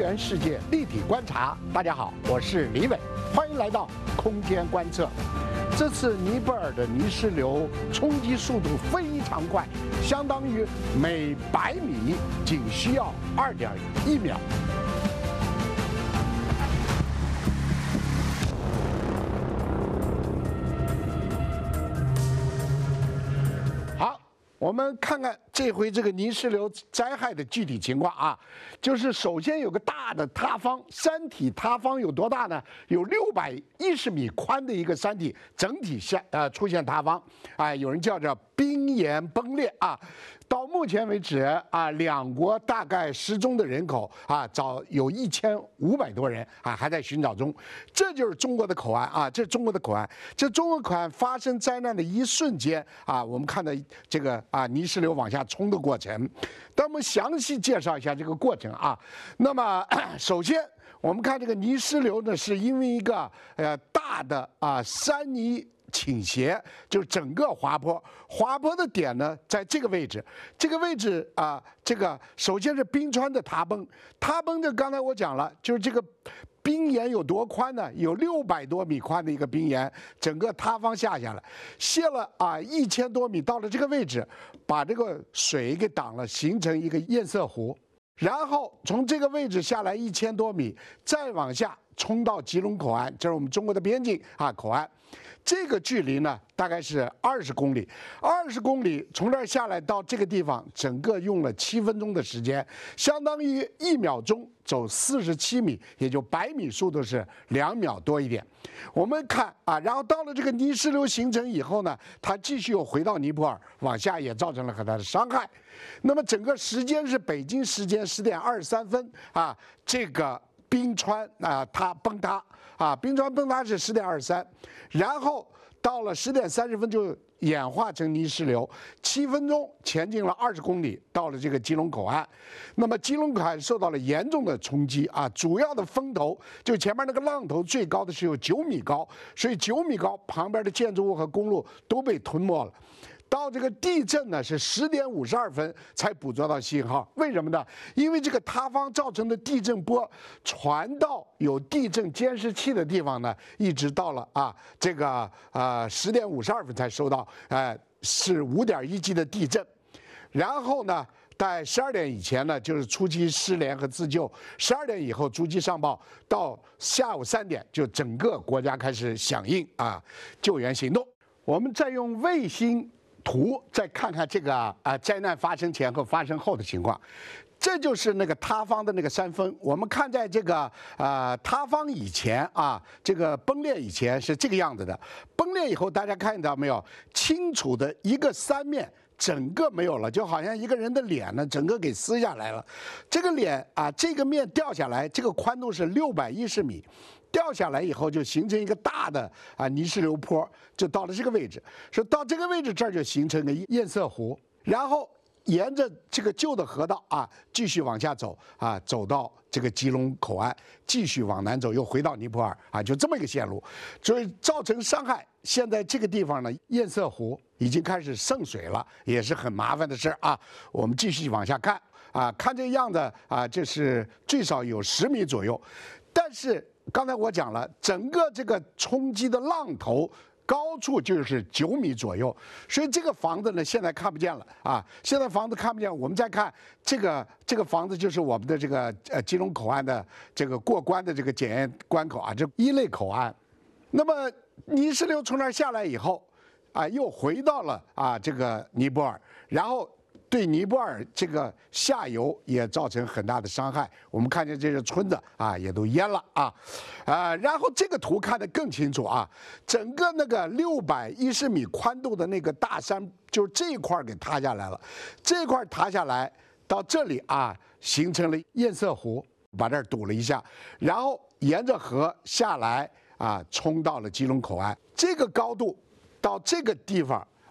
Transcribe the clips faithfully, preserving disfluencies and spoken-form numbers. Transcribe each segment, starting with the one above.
元世界立体观察。大家好，我是李伟，欢迎来到空间观测。这次尼泊尔的泥石流冲击速度非常快，相当于每百米仅需要二点一秒。 我们看看这回这个泥石流灾害的具体情况啊，就是首先有个大的塌方，山体塌方有多大呢？有六百一十米宽的一个山体，整体下呃出现塌方，啊、呃，有人叫做冰岩崩裂啊。到目前为止啊，两国大概失踪的人口啊，早有一千五百多人啊，还在寻找中。这就是中国的口岸啊，这是中国的口岸。这中国口岸发生灾难的一瞬间啊，我们看到这个啊泥石流往下冲的过程。那我们详细介绍一下这个过程啊。那么首先我们看这个泥石流呢，是因为一个呃大的啊山泥。 倾斜就是整个滑坡，滑坡的点呢，在这个位置，这个位置啊、呃，这个首先是冰川的塌崩，塌崩的刚才我讲了，就是这个冰岩有多宽呢？有六百多米宽的一个冰岩，整个塌方下下来，泄了啊一千多米，到了这个位置，把这个水给挡了，形成一个堰塞湖，然后从这个位置下来一千多米，再往下冲到吉隆口岸，这是我们中国的边境啊口岸。 这个距离呢，大概是二十公里。二十公里从这儿下来到这个地方，整个用了七分钟的时间，相当于一秒钟走四十七米，也就百米速度是两秒多一点。我们看啊，然后到了这个泥石流形成以后呢，它继续又回到尼泊尔，往下也造成了很大的伤害。那么整个时间是北京时间十点二十三分啊，这个。 冰川啊，它崩塌啊，冰川崩塌是十点二十三，然后到了十点三十分就演化成泥石流，七分钟前进了二十公里，到了这个吉隆口岸。那么吉隆口岸受到了严重的冲击啊，主要的风头就前面那个浪头最高的是有九米高，所以九米高旁边的建筑物和公路都被吞没了。 到这个地震呢是十点五十二分才捕捉到信号，为什么呢？因为这个塌方造成的地震波传到有地震监视器的地方呢，一直到了啊这个呃十点五十二分才收到，呃是五点一级的地震，然后呢。 在十二点以前呢，就是初期失联和自救；十二点以后逐级上报，到下午三点就整个国家开始响应啊救援行动。我们再用卫星图再看看这个啊、呃、灾难发生前和发生后的情况。 这就是那个塌方的那个山峰。我们看在这个呃塌方以前啊，这个崩裂以前是这个样子的。崩裂以后，大家看到没有？清楚的一个山面整个没有了，就好像一个人的脸呢，整个给撕下来了。这个脸啊，这个面掉下来，这个宽度是六百一十米。 掉下来以后，就形成一个大的啊泥石流坡，就到了这个位置。说到这个位置，这儿就形成个堰塞湖，然后沿着这个旧的河道啊，继续往下走啊，走到这个吉隆口岸，继续往南走，又回到尼泊尔啊，就这么一个线路，所以造成伤害。现在这个地方呢，堰塞湖已经开始渗水了，也是很麻烦的事啊。我们继续往下看啊，看这个样子啊，这是最少有十米左右，但是。 刚才我讲了，整个这个冲击的浪头高处就是九米左右，所以这个房子呢现在看不见了啊！现在房子看不见，我们再看这个这个房子就是我们的这个呃吉隆口岸的这个过关的这个检验关口啊，这一类口岸。那么泥石流从那儿下来以后，啊，又回到了啊这个尼泊尔，然后。 对尼泊尔这个下游也造成很大的伤害。我们看见这些村子啊，也都淹了啊，啊，然后这个图看得更清楚啊，整个那个六百一十米宽度的那个大山，就是这一块给塌下来了，这块塌下来到这里啊，形成了堰塞湖，把这儿堵了一下，然后沿着河下来啊，冲到了吉隆口岸。这个高度到这个地方。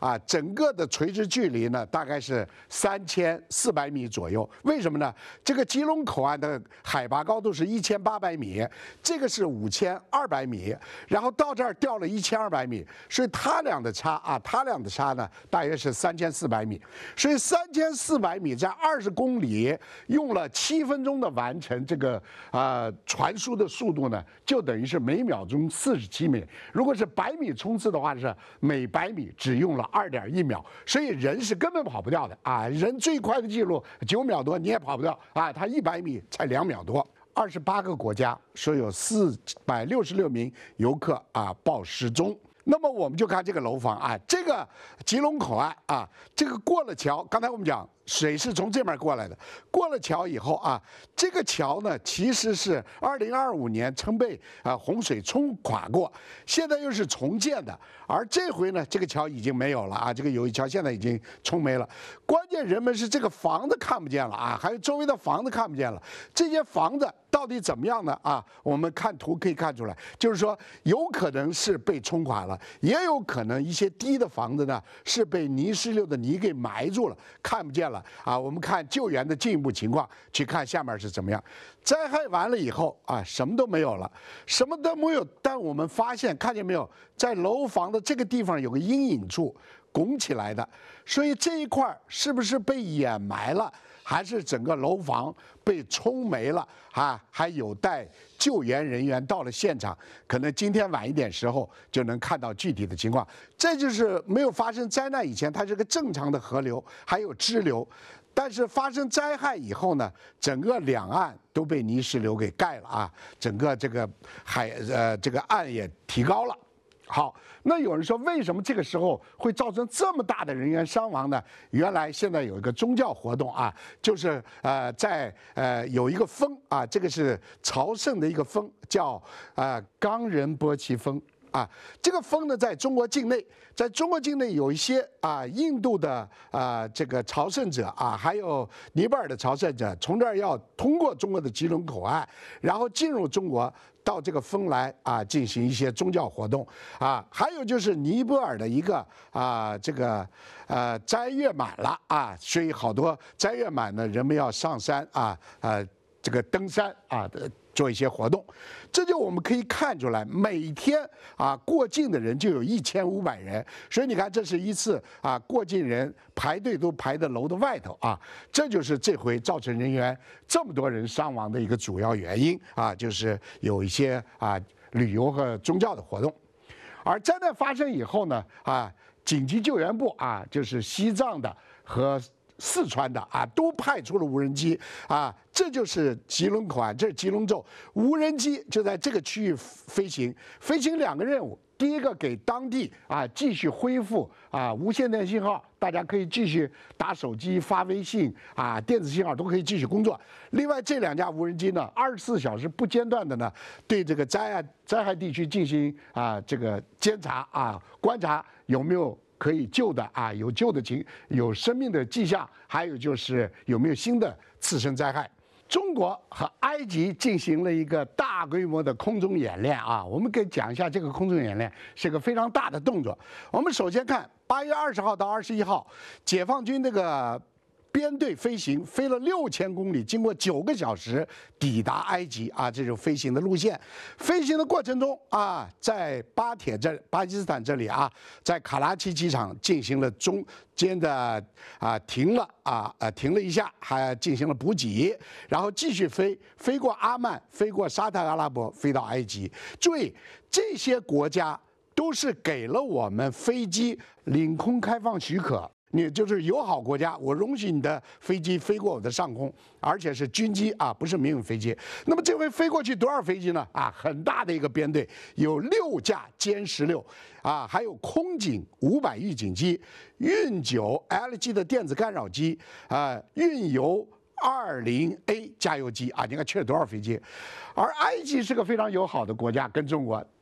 啊，整个的垂直距离呢大概是三千四百米左右。为什么呢？这个基隆口岸的海拔高度是一千八百米，这个是五千二百米，然后到这儿掉了一千二百米，所以它俩的差啊，它俩的差呢大约是三千四百米。所以三千四百米在二十公里用了七分钟的完成这个啊、呃、传输的速度呢，就等于是每秒钟四十七米。如果是百米冲刺的话，是每百米只用了二点一秒，所以人是根本跑不掉的啊！人最快的记录九秒多，你也跑不掉啊！他一百米才两秒多。二十八个国家说有四百六十六名游客啊报失踪。那么我们就看这个楼房啊，这个吉隆口岸啊，这个过了桥，刚才我们讲水是从这边过来的，过了桥以后啊，这个桥呢其实是二零二五年曾被啊洪水冲垮过，现在又是重建的，而这回呢这个桥已经没有了啊，这个友谊桥现在已经冲没了。关键人们是这个房子看不见了啊，还有周围的房子看不见了，这些房子到底怎么样呢？啊，我们看图可以看出来，就是说有可能是被冲垮了，也有可能一些低的房子呢是被泥石流的泥给埋住了，看不见了啊。我们看救援的进一步情况，去看下面是怎么样。灾害完了以后啊，什么都没有了，什么都没有。但我们发现，看见没有，在楼房的这个地方有个阴影处拱起来的，所以这一块是不是被掩埋了？还是整个楼房被冲没了啊？还有待救援人员到了现场，可能今天晚一点时候就能看到具体的情况。这就是没有发生灾难以前，它是个正常的河流，还有支流。但是发生灾害以后呢，整个两岸都被泥石流给盖了啊，整个这个海呃这个岸也提高了。好，那有人说，为什么这个时候会造成这么大的人员伤亡呢？原来现在有一个宗教活动啊，就是呃在呃有一个峰啊，这个是朝圣的一个峰，叫呃冈仁波齐峰。啊，这个峰呢，在中国境内，在中国境内有一些啊，印度的啊这个朝圣者啊，还有尼泊尔的朝圣者，从这儿要通过中国的吉隆口岸，然后进入中国，到这个峰来啊进行一些宗教活动啊。还有就是尼泊尔的一个啊这个呃斋月满了啊，所以好多斋月满呢，人们要上山啊呃这个登山啊的。做一些活动，这就我们可以看出来，每天啊过境的人就有一千五百人，所以你看这是一次啊过境人排队都排在楼的外头啊，这就是这回造成人员这么多人伤亡的一个主要原因啊，就是有一些啊旅游和宗教的活动。而灾难发生以后呢，啊紧急救援部啊就是西藏的和四川的啊，都派出了无人机啊，这就是吉隆口岸，这是吉隆州，无人机就在这个区域飞行，飞行两个任务，第一个给当地啊继续恢复啊无线电信号，大家可以继续打手机、发微信啊，电子信号都可以继续工作。另外这两架无人机呢，二十四小时不间断的呢，对这个灾害灾害地区进行啊这个监察啊，观察有没有可以救的啊，有救的情，有生命的迹象，还有就是有没有新的次生灾害。中国和埃及进行了一个大规模的空中演练啊，我们给讲一下这个空中演练是个非常大的动作。我们首先看八月二十号到二十一号，解放军这个编队飞行，飞了六千公里，经过九个小时抵达埃及啊，这种飞行的路线。飞行的过程中啊，在巴铁这巴基斯坦这里啊，在卡拉奇机场进行了中间的啊停了啊呃停了一下，还进行了补给，然后继续飞，飞过阿曼，飞过沙特阿拉伯，飞到埃及。注意，这些国家都是给了我们飞机领空开放许可。你就是友好国家，我容许你的飞机飞过我的上空，而且是军机啊，不是民用飞机。那么这回飞过去多少飞机呢？啊，很大的一个编队，有六架歼十六，啊，还有空警五百预警机，运九 L G 的电子干扰机，啊，运油二零 A 加油机啊，你看去了多少飞机？而埃及是个非常友好的国家，跟中国，但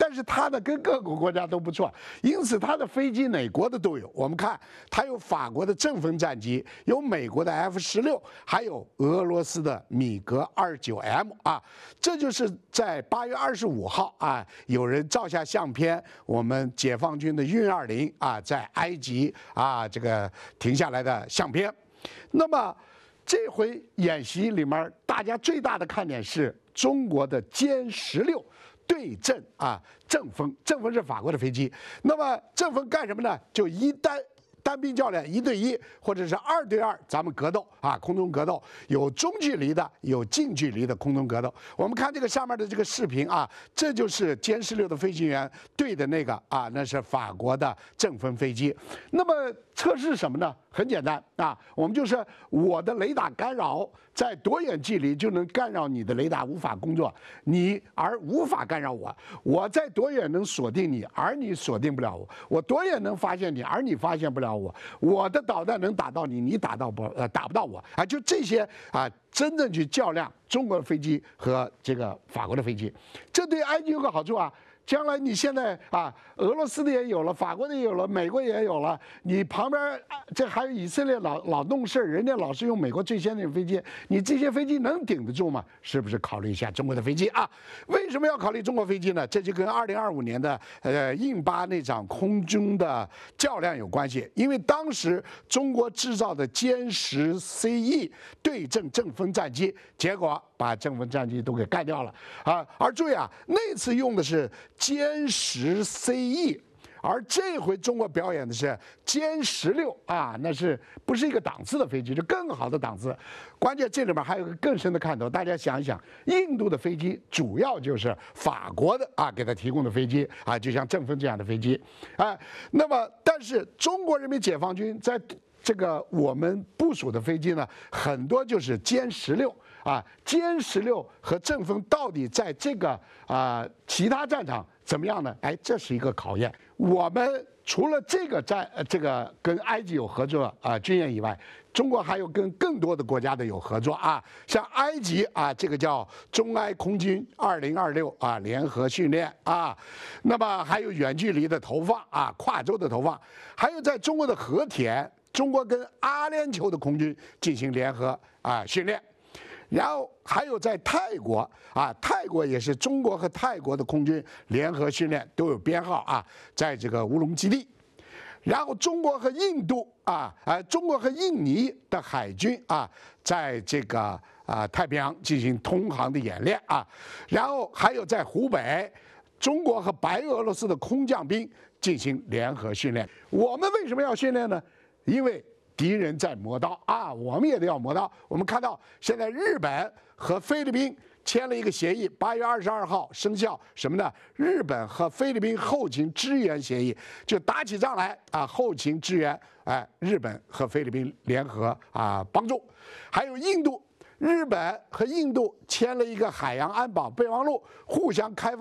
但是它呢跟各个国家都不错，因此它的飞机哪国的都有。我们看它有法国的阵风战机，有美国的 F 十六，还有俄罗斯的米格二十九 M 啊，这就是在八月二十五号啊，有人照下相片，我们解放军的运二零啊在埃及啊这个停下来的相片。那么这回演习里面，大家最大的看点是中国的歼十六对阵啊阵风，阵风是法国的飞机。那么阵风干什么呢？就一单单兵教练一对一，或者是二对二，咱们格斗啊，空中格斗，有中距离的，有近距离的空中格斗。我们看这个上面的这个视频啊，这就是歼十六的飞行员对的那个啊，那是法国的阵风飞机。那么测试什么呢？很简单啊，我们就是我的雷达干扰在多远距离就能干扰你的雷达无法工作，你而无法干扰我。我在多远能锁定你，而你锁定不了我。我多远能发现你，而你发现不了我。我的导弹能打到你，你打到不呃打不到我啊。就这些啊，真正去较量中国的飞机和这个法国的飞机，这对埃及有个好处啊。将来你现在啊，俄罗斯的也有了，法国的也有了，美国也有了，你旁边这还有以色列老老弄事儿，人家老是用美国最先进的飞机，你这些飞机能顶得住吗？是不是考虑一下中国的飞机啊？为什么要考虑中国飞机呢？这就跟二零二五年的呃印巴那场空中的较量有关系，因为当时中国制造的歼十 C E 对阵阵风战机，结果把阵风战机都给干掉了啊！而注意啊，那次用的是歼十 C E， 而这回中国表演的是歼十六啊，那是不是一个档次的飞机？是更好的档次。关键这里面还有个更深的看头，大家想一想，印度的飞机主要就是法国的啊给他提供的飞机啊，就像阵风这样的飞机啊。那么，但是中国人民解放军在这个我们部署的飞机呢，很多就是歼十六。啊，歼十六和阵风到底在这个啊、呃、其他战场怎么样呢？哎，这是一个考验。我们除了这个战呃这个跟埃及有合作啊、呃、军演以外，中国还有跟更多的国家的有合作啊，像埃及啊，这个叫中埃空军二零二六啊联合训练啊，那么还有远距离的投放啊，跨洲的投放，还有在中国的和田，中国跟阿联酋的空军进行联合啊训练。然后还有在泰国啊，泰国也是中国和泰国的空军联合训练，都有编号啊，在这个乌龙基地。然后中国和印度啊，呃，中国和印尼的海军啊，在这个啊太平洋进行通航的演练啊。然后还有在湖北，中国和白俄罗斯的空降兵进行联合训练。我们为什么要训练呢？因为敌人在磨刀啊，我们也得要磨刀。我们看到现在日本和菲律宾签了一个协议，八月二十二号生效。什么呢？日本和菲律宾后勤支援协议，就打起仗来啊，后勤支援，哎，日本和菲律宾联合啊帮助。还有印度，日本和印度签了一个海洋安保备忘录，互相开放。